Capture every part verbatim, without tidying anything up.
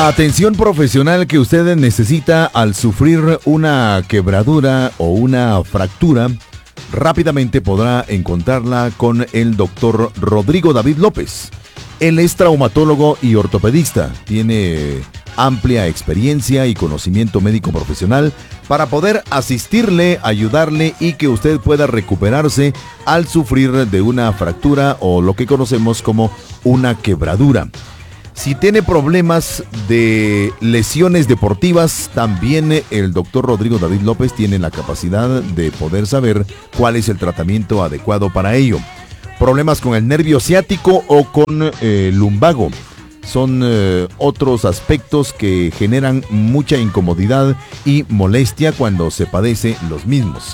La atención profesional que usted necesita al sufrir una quebradura o una fractura, rápidamente podrá encontrarla con el doctor Rodrigo David López. Él es traumatólogo y ortopedista. Tiene amplia experiencia y conocimiento médico profesional para poder asistirle, ayudarle y que usted pueda recuperarse al sufrir de una fractura o lo que conocemos como una quebradura. Si tiene problemas de lesiones deportivas, también el doctor Rodrigo David López tiene la capacidad de poder saber cuál es el tratamiento adecuado para ello. Problemas con el nervio ciático o con eh, lumbago son eh, otros aspectos que generan mucha incomodidad y molestia cuando se padece los mismos.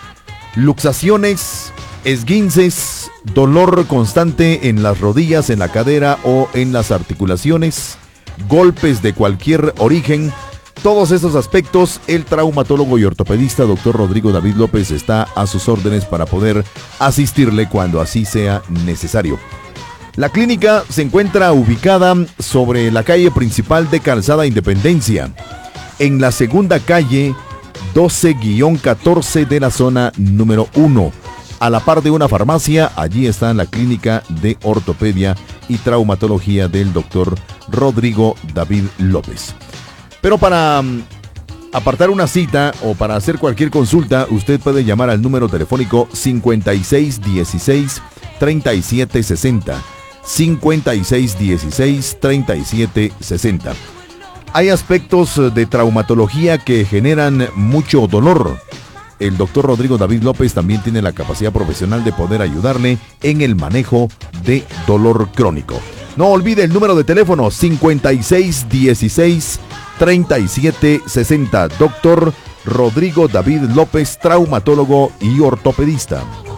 Luxaciones, esguinces, dolor constante en las rodillas, en la cadera o en las articulaciones, golpes de cualquier origen. Todos estos aspectos, el traumatólogo y ortopedista doctor Rodrigo David López está a sus órdenes para poder asistirle cuando así sea necesario. La clínica se encuentra ubicada sobre la calle principal de Calzada Independencia, en la segunda calle doce catorce de la zona número uno. A la par de una farmacia, allí está la clínica de ortopedia y traumatología del doctor Rodrigo David López. Pero para um, apartar una cita o para hacer cualquier consulta, usted puede llamar al número telefónico cincuenta y seis dieciséis treinta y siete sesenta. cincuenta y seis dieciséis treinta y siete sesenta. Hay aspectos de traumatología que generan mucho dolor. El doctor Rodrigo David López también tiene la capacidad profesional de poder ayudarle en el manejo de dolor crónico. No olvide el número de teléfono cincuenta y seis dieciséis treinta y siete sesenta. doctor Rodrigo David López, traumatólogo y ortopedista.